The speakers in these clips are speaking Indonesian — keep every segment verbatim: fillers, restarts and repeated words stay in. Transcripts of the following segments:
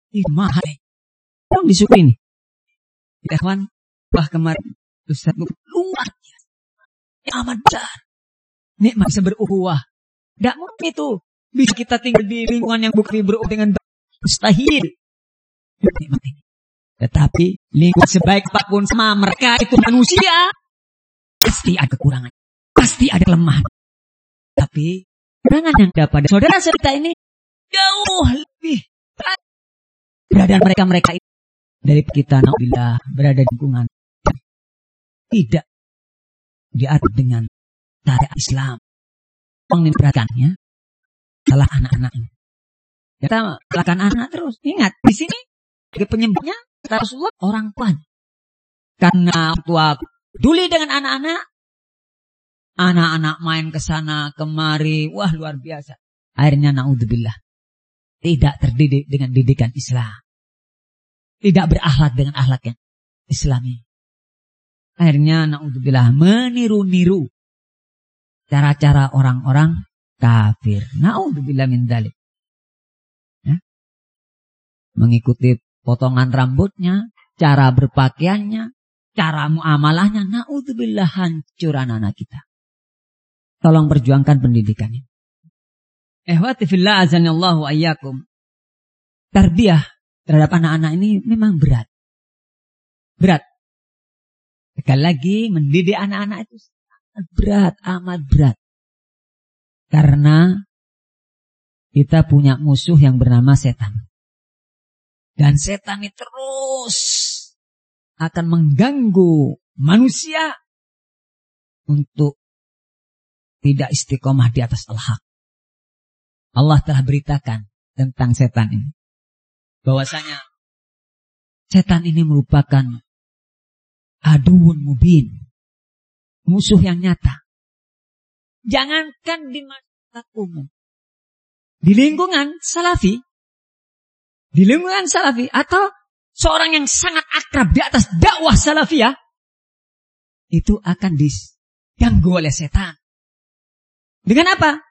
Itu mahal. Yang disyukuri ini. Ya kawan, wah kemarin Ustaz luar biasa. Ya amat besar. Nikmat bisa beruhuwah. Tidak mungkin itu. Bisa kita tinggal di lingkungan yang bukan beruhuwah dengan mustahil. Nikmat ini. Tetapi lingkungan sebaik apapun sama mereka itu manusia. Pasti ada kekurangan. Pasti ada kelemahan. Tapi kekurangan yang ada pada saudara kita ini jauh lebih berat. Keberadaan mereka-mereka itu dari kita naudzubillah berada di lingkungan tidak diatur dengan syariat Islam. Mengingatkannya salah anak-anak ini. Kita lakukan anak terus. Ingat di sini penyebabnya kata Rasulullah orang tua. Karena orang tua peduli dengan anak-anak, anak-anak main ke sana kemari, wah luar biasa. Akhirnya naudzubillah tidak terdidik dengan didikan Islam. Tidak berakhlak dengan akhlak yang Islami. Akhirnya naudzubillah meniru-niru cara-cara orang-orang kafir. Naudzubillah min dzalik. Ya. Mengikuti potongan rambutnya, cara berpakaiannya, cara muamalahnya. Naudzubillah hancur anak-anak kita. Tolong perjuangkan pendidikannya. Ehwati fillah azanillahu ayyakum. Tarbiyah terhadap anak-anak ini memang berat. Berat. Sekali lagi mendidik anak-anak itu sangat berat, amat berat. Karena kita punya musuh yang bernama setan. Dan setan ini terus akan mengganggu manusia untuk tidak istiqomah di atas al-haq. Allah telah beritakan tentang setan ini. Bahwasanya setan ini merupakan aduun mubin. Musuh yang nyata. Jangankan di masyarakat umum. Di lingkungan salafi. Di lingkungan salafi. Atau seorang yang sangat akrab di atas dakwah salafiyah. Itu akan diganggu oleh setan. Dengan apa?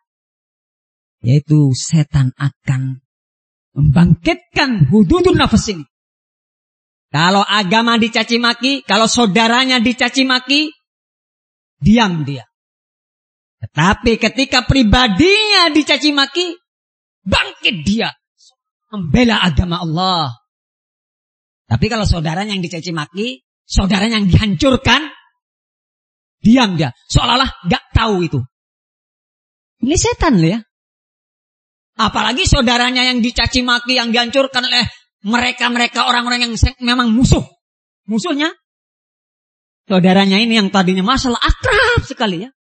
Yaitu setan akan membangkitkan hududun nafas ini. Kalau agama dicaci maki, kalau saudaranya dicaci maki, diam dia. Tetapi ketika pribadinya dicaci maki, bangkit dia. Membela agama Allah. Tapi kalau saudaranya yang dicaci maki, saudaranya yang dihancurkan, diam dia. Seolah-olah gak tahu itu. Ini setan loh ya. Apalagi saudaranya yang dicaci maki, yang dihancurkan oleh mereka-mereka orang-orang yang memang musuh. Musuhnya. Saudaranya ini yang tadinya masalah akrab sekali ya.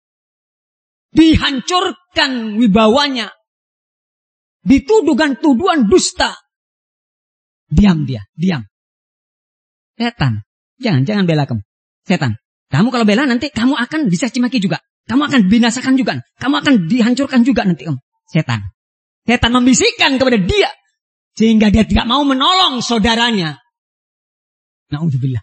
Dihancurkan wibawanya. Dituduhkan tuduhan dusta. Diam dia, diam. Setan. Jangan, jangan bela kamu. Setan. Kamu kalau bela nanti kamu akan dicaci maki juga. Kamu akan binasakan juga. Kamu akan dihancurkan juga nanti kamu. Setan. Setan membisikkan kepada dia. Sehingga dia tidak mau menolong saudaranya. Na'udzubillah.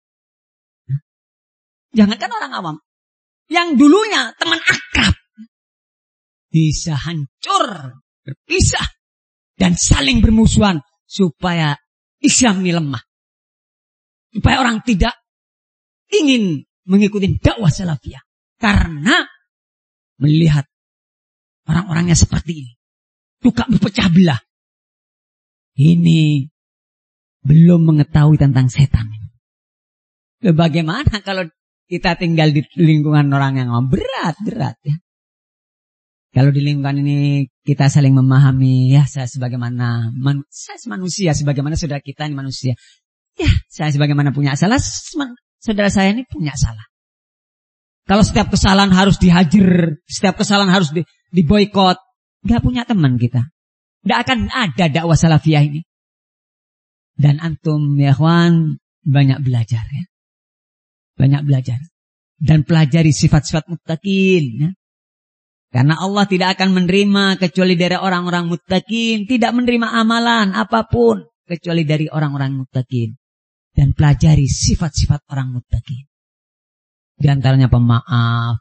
Jangankan orang awam. Yang dulunya teman akrab. Bisa hancur. Berpisah. Dan saling bermusuhan. Supaya Islam ini lemah. Supaya orang tidak ingin mengikuti dakwah salafiyah. Karena melihat orang-orangnya seperti ini. Suka berpecah belah. Ini belum mengetahui tentang setan. Bagaimana kalau kita tinggal di lingkungan orang yang berat, berat ya. Kalau di lingkungan ini kita saling memahami, ya saya sebagaimana man, saya manusia, sebagaimana saudara kita ini manusia. Ya saya sebagaimana punya salah, saudara saya ini punya salah. Kalau setiap kesalahan harus dihajar, setiap kesalahan harus di, diboikot, nggak punya teman kita. Nggak akan ada dakwah salafiyah ini. Dan antum ya kawan banyak belajar ya. Banyak belajar. Dan pelajari sifat-sifat muttaqin ya. Karena Allah tidak akan menerima kecuali dari orang-orang muttaqin. Tidak menerima amalan apapun kecuali dari orang-orang muttaqin. Dan pelajari sifat-sifat orang muttaqin. Di antaranya pemaaf,